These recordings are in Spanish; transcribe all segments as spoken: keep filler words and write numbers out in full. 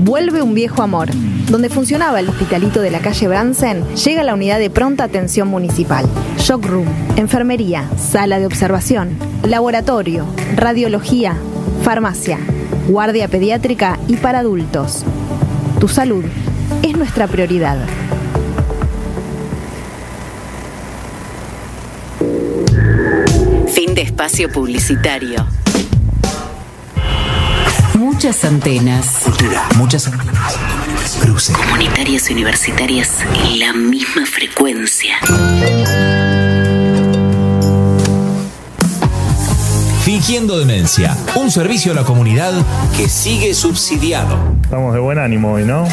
Vuelve un viejo amor. Donde funcionaba el hospitalito de la calle Bransen, llega la unidad de pronta atención municipal. Shock room, enfermería, sala de observación, laboratorio, radiología, farmacia, guardia pediátrica y para adultos. Tu salud es nuestra prioridad. Fin de espacio publicitario. Muchas antenas. Cultura. Muchas antenas. Cruce. Comunitarias y universitarias en la misma frecuencia. Fingiendo Demencia, un servicio a la comunidad que sigue subsidiado. Estamos de buen ánimo hoy, ¿no?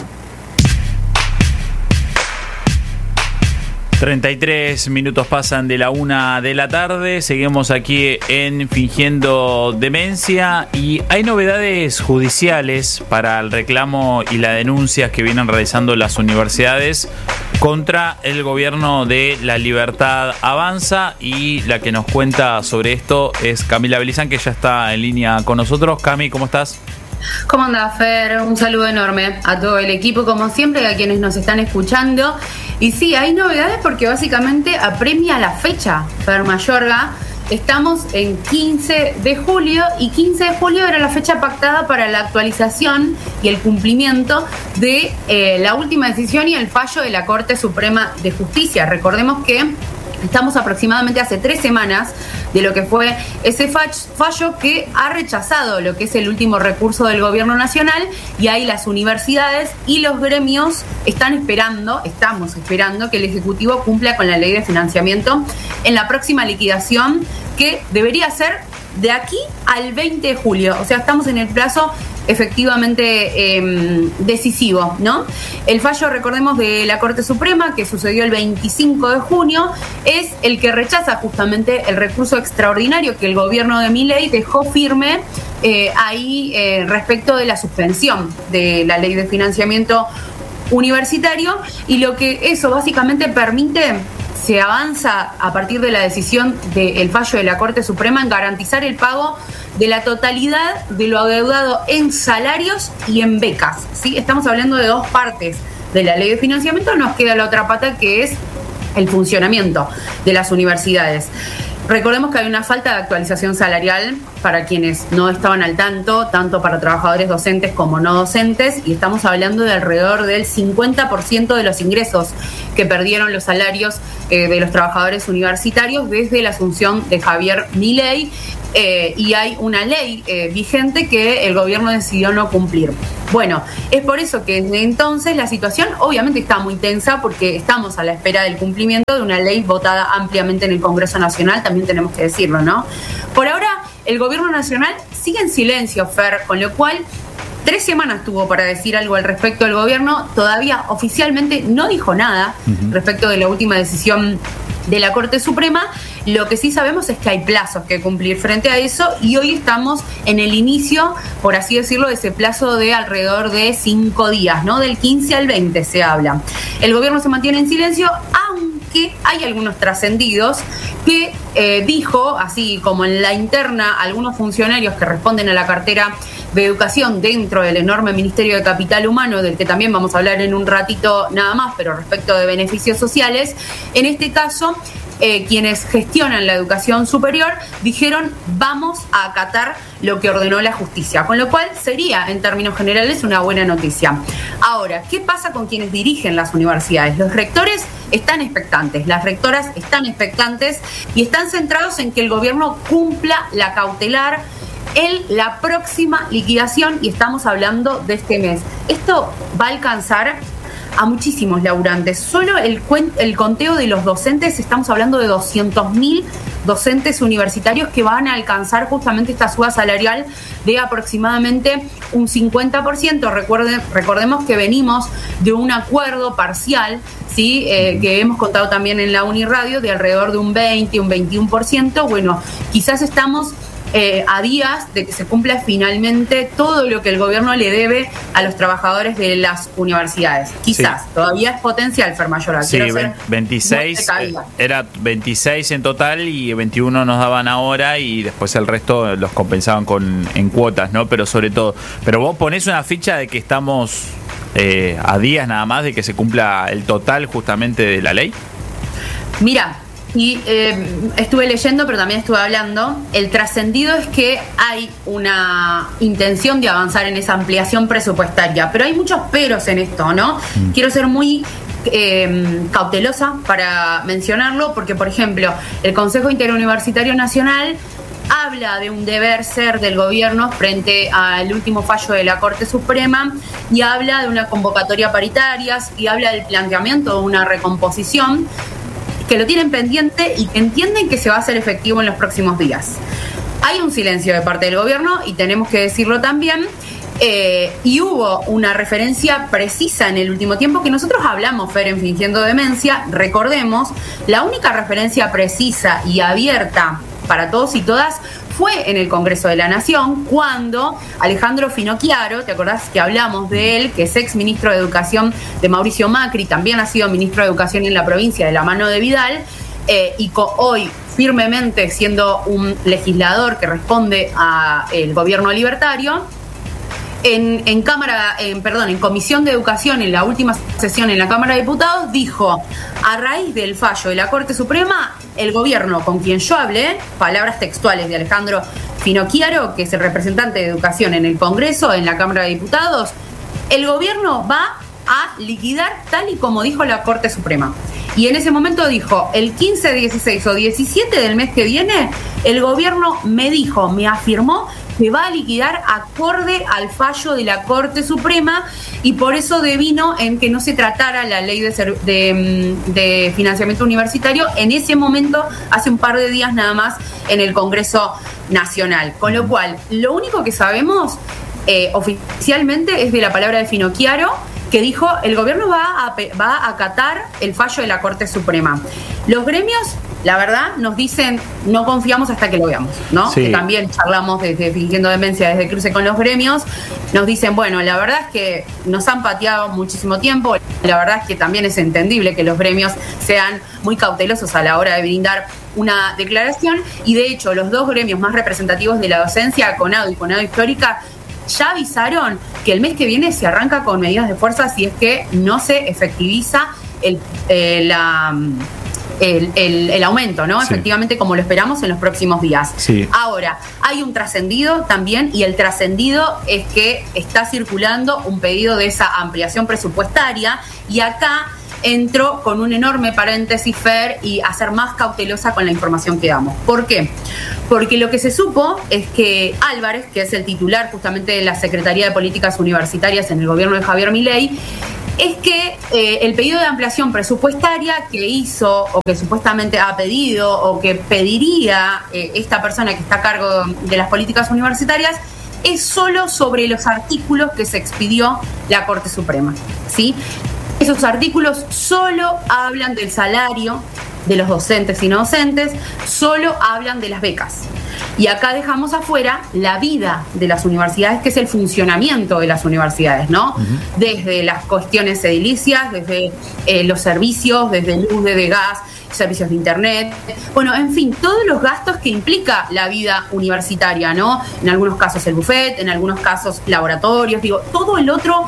treinta y tres minutos pasan de la una de la tarde, seguimos aquí en Fingiendo Demencia y hay novedades judiciales para el reclamo y las denuncias que vienen realizando las universidades contra el gobierno de La Libertad Avanza, y la que nos cuenta sobre esto es Camila Belizán, que ya está en línea con nosotros. Cami, ¿cómo estás? ¿Cómo andás, Fer? Un saludo enorme a todo el equipo, como siempre, a quienes nos están escuchando. Y sí, hay novedades porque básicamente apremia la fecha, Fer Mayorga. Estamos en quince de julio y quince de julio era la fecha pactada para la actualización y el cumplimiento de eh, la última decisión y el fallo de la Corte Suprema de Justicia. Recordemos que estamos aproximadamente hace tres semanas de lo que fue ese fallo que ha rechazado lo que es el último recurso del Gobierno Nacional, y ahí las universidades y los gremios están esperando, estamos esperando que el Ejecutivo cumpla con la ley de financiamiento en la próxima liquidación, que debería ser de aquí al veinte de julio. O sea, estamos en el plazo efectivamente eh, decisivo, ¿no? El fallo, recordemos, de la Corte Suprema, que sucedió el veinticinco de junio, es el que rechaza justamente el recurso extraordinario que el gobierno de Milei dejó firme eh, ahí eh, respecto de la suspensión de la ley de financiamiento universitario, y lo que eso básicamente permite, se avanza a partir de la decisión del fallo de la Corte Suprema en garantizar el pago de la totalidad de lo adeudado en salarios y en becas, ¿sí? Estamos hablando de dos partes de la ley de financiamiento. Nos queda la otra pata, que es el funcionamiento de las universidades. Recordemos que hay una falta de actualización salarial para quienes no estaban al tanto, tanto para trabajadores docentes como no docentes, y estamos hablando de alrededor del cincuenta por ciento de los ingresos que perdieron los salarios eh, de los trabajadores universitarios desde la asunción de Javier Milei, eh, y hay una ley eh, vigente que el gobierno decidió no cumplir. Bueno, es por eso que desde entonces la situación obviamente está muy tensa, porque estamos a la espera del cumplimiento de una ley votada ampliamente en el Congreso Nacional, también tenemos que decirlo, ¿no? Por ahora, el gobierno nacional sigue en silencio, Fer, con lo cual tres semanas tuvo para decir algo al respecto del gobierno. Todavía oficialmente no dijo nada uh-huh. respecto de la última decisión de la Corte Suprema. Lo que sí sabemos es que hay plazos que cumplir frente a eso, y hoy estamos en el inicio, por así decirlo, de ese plazo de alrededor de cinco días, ¿no? Del quince al veinte se habla. El gobierno se mantiene en silencio, aunque hay algunos trascendidos que eh, dijo, así como en la interna, algunos funcionarios que responden a la cartera de educación dentro del enorme Ministerio de Capital Humano, del que también vamos a hablar en un ratito nada más, pero respecto de beneficios sociales. En este caso, Eh, quienes gestionan la educación superior dijeron: vamos a acatar lo que ordenó la justicia, con lo cual sería, en términos generales, una buena noticia. Ahora, ¿qué pasa con quienes dirigen las universidades? Los rectores están expectantes, las rectoras están expectantes y están centrados en que el gobierno cumpla la cautelar en la próxima liquidación, y estamos hablando de este mes. Esto va a alcanzar a muchísimos laburantes. Solo el, cuen- el conteo de los docentes, estamos hablando de doscientos mil docentes universitarios que van a alcanzar justamente esta suba salarial de aproximadamente un cincuenta por ciento. Recuerden, recordemos que venimos de un acuerdo parcial, ¿sí? eh, que hemos contado también en la Uniradio, de alrededor de un veinte, un veintiuno por ciento. Bueno, quizás estamos eh, a días de que se cumpla finalmente todo lo que el gobierno le debe a los trabajadores de las universidades. Quizás, sí. Todavía es potencial, Fer Mayorga. Sí, veintiséis, eh, era veintiséis en total y veintiuno nos daban ahora y después el resto los compensaban con en cuotas, ¿no? Pero sobre todo, pero vos ponés una ficha de que estamos eh, a días nada más de que se cumpla el total justamente de la ley. Mira, y eh, estuve leyendo, pero también estuve hablando. El trascendido es que hay una intención de avanzar en esa ampliación presupuestaria, pero hay muchos peros en esto, ¿no? Mm. Quiero ser muy eh, cautelosa para mencionarlo, porque, por ejemplo, el Consejo Interuniversitario Nacional habla de un deber ser del gobierno frente al último fallo de la Corte Suprema y habla de una convocatoria paritarias y habla del planteamiento de una recomposición que lo tienen pendiente y que entienden que se va a hacer efectivo en los próximos días. Hay un silencio de parte del gobierno y tenemos que decirlo también, eh, y hubo una referencia precisa en el último tiempo que nosotros hablamos, Fer, en Fingiendo Demencia. Recordemos, la única referencia precisa y abierta para todos y todas fue en el Congreso de la Nación, cuando Alejandro Finocchiaro, ¿te acordás que hablamos de él, que es ex ministro de Educación de Mauricio Macri, también ha sido ministro de Educación en la provincia de la mano de Vidal, eh, y co- hoy firmemente siendo un legislador que responde al gobierno libertario, en, en Cámara, en, perdón, en Comisión de Educación, en la última sesión en la Cámara de Diputados, dijo, a raíz del fallo de la Corte Suprema, el gobierno con quien yo hablé, palabras textuales de Alejandro Finocchiaro, que es el representante de Educación en el Congreso, en la Cámara de Diputados, el gobierno va a liquidar tal y como dijo la Corte Suprema. Y en ese momento dijo, el quince, dieciséis o diecisiete del mes que viene, el gobierno me dijo, me afirmó que va a liquidar acorde al fallo de la Corte Suprema, y por eso devino en que no se tratara la ley de, ser, de, de financiamiento universitario en ese momento, hace un par de días nada más, en el Congreso Nacional. Con lo cual, lo único que sabemos eh, oficialmente es de la palabra de Finocchiaro, que dijo el gobierno va a, va a acatar el fallo de la Corte Suprema. Los gremios, la verdad, nos dicen no confiamos hasta que lo veamos, ¿no? Sí. Que también charlamos desde Fingiendo Demencia, desde Cruce con los gremios, nos dicen, bueno, la verdad es que nos han pateado muchísimo tiempo, la verdad es que también es entendible que los gremios sean muy cautelosos a la hora de brindar una declaración, y de hecho los dos gremios más representativos de la docencia, CONADO y CONADO Histórica, ya avisaron que el mes que viene se arranca con medidas de fuerza si es que no se efectiviza el, eh, la, el, el, el aumento, ¿no? Sí. Efectivamente, como lo esperamos en los próximos días. Sí. Ahora, hay un trascendido también, y el trascendido es que está circulando un pedido de esa ampliación presupuestaria, y acá entro con un enorme paréntesis, Fer, y a ser más cautelosa con la información que damos. ¿Por qué? Porque lo que se supo es que Álvarez, que es el titular justamente de la Secretaría de Políticas Universitarias en el gobierno de Javier Milei, es que eh, el pedido de ampliación presupuestaria que hizo, o que supuestamente ha pedido, o que pediría eh, esta persona que está a cargo de las políticas universitarias, es solo sobre los artículos que se expidió la Corte Suprema, ¿sí? Esos artículos solo hablan del salario de los docentes y no docentes, solo hablan de las becas. Y acá dejamos afuera la vida de las universidades, que es el funcionamiento de las universidades, ¿no? Uh-huh. Desde las cuestiones edilicias, desde eh, los servicios, desde luz, desde gas, servicios de internet, bueno, en fin, todos los gastos que implica la vida universitaria, ¿no? En algunos casos el buffet, en algunos casos laboratorios, digo, todo el otro,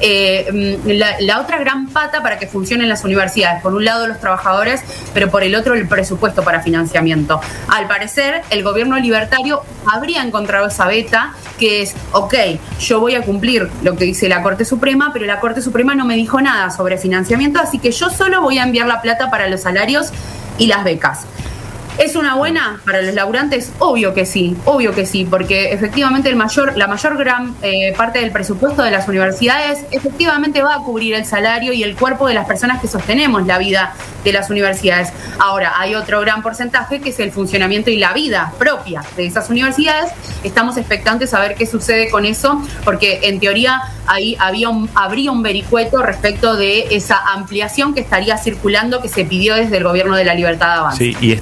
eh, la, la otra gran pata para que funcionen las universidades. Por un lado los trabajadores, pero por el otro el presupuesto para financiamiento. Al parecer, el gobierno libertario habría encontrado esa beta, que es, ok, yo voy a cumplir lo que dice la Corte Suprema, pero la Corte Suprema no me dijo nada sobre financiamiento, así que yo solo voy a enviar la plata para los salarios y las becas. ¿Es una buena para los laburantes? Obvio que sí, obvio que sí, porque efectivamente el mayor, la mayor gran eh, parte del presupuesto de las universidades efectivamente va a cubrir el salario y el cuerpo de las personas que sostenemos la vida de las universidades. Ahora, hay otro gran porcentaje que es el funcionamiento y la vida propia de esas universidades. Estamos expectantes a ver qué sucede con eso, porque en teoría ahí había un, habría un vericueto respecto de esa ampliación que estaría circulando, que se pidió desde el gobierno de la Libertad Avanza. Sí, y está la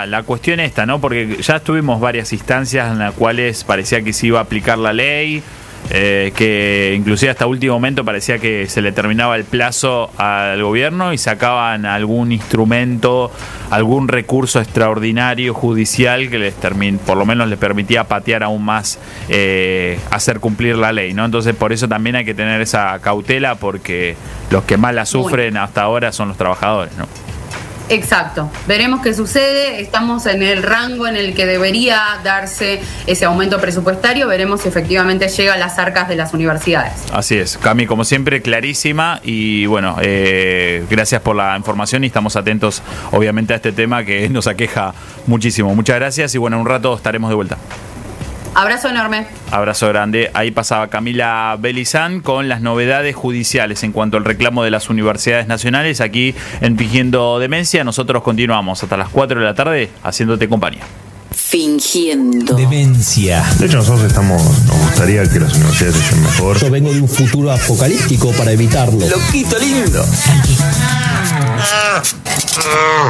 la, la cuestión esta, ¿no? Porque ya estuvimos varias instancias en las cuales parecía que se iba a aplicar la ley, eh, que inclusive hasta último momento parecía que se le terminaba el plazo al gobierno y sacaban algún instrumento, algún recurso extraordinario judicial que les termin, por lo menos les permitía patear aún más, eh, hacer cumplir la ley, ¿no? Entonces por eso también hay que tener esa cautela, porque los que más la sufren hasta ahora son los trabajadores, ¿no? Exacto, veremos qué sucede, estamos en el rango en el que debería darse ese aumento presupuestario, veremos si efectivamente llega a las arcas de las universidades. Así es, Cami, como siempre, clarísima, y bueno, eh, gracias por la información y estamos atentos obviamente a este tema que nos aqueja muchísimo. Muchas gracias y bueno, en un rato estaremos de vuelta. Abrazo enorme. Abrazo grande. Ahí pasaba Camila Belizán con las novedades judiciales en cuanto al reclamo de las universidades nacionales aquí en Fingiendo Demencia. Nosotros continuamos hasta las cuatro de la tarde haciéndote compañía. Fingiendo Demencia. De hecho, nosotros estamos, nos gustaría que las universidades estén mejor. Yo vengo de un futuro apocalíptico para evitarlo. Loquito lindo.